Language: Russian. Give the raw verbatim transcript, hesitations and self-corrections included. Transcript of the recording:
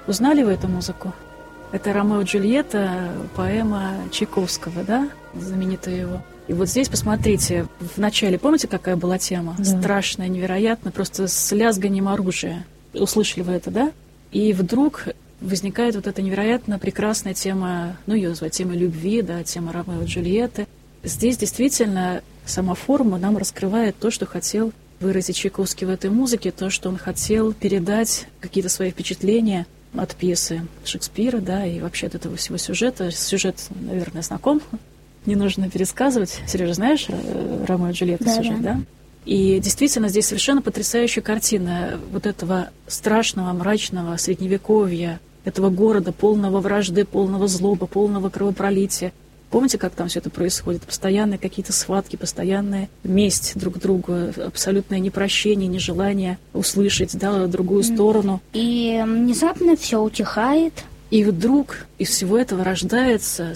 Узнали вы эту музыку? Это «Ромео и Джульетта», поэма Чайковского, да, знаменитая его. И вот здесь, посмотрите, в начале, помните, какая была тема? Да. Страшная, невероятная, просто с лязганием оружия. Услышали вы это, да? И вдруг возникает вот эта невероятно прекрасная тема, ну, ее называют тема любви, да, тема Ромео и Джульетты. Здесь действительно сама форма нам раскрывает то, что хотел выразить Чайковский в этой музыке, то, что он хотел передать какие-то свои впечатления от пьесы Шекспира, да, и вообще от этого всего сюжета. Сюжет, наверное, знаком, не нужно пересказывать. Сережа, знаешь Ромео и Джульетта да, сюжет, да? да? И действительно, здесь совершенно потрясающая картина вот этого страшного, мрачного средневековья, этого города, полного вражды, полного злоба, полного кровопролития. Помните, как там все это происходит? Постоянные какие-то схватки, постоянная месть друг другу, абсолютное непрощение, нежелание услышать, да, другую сторону. И внезапно все утихает. И вдруг из всего этого рождается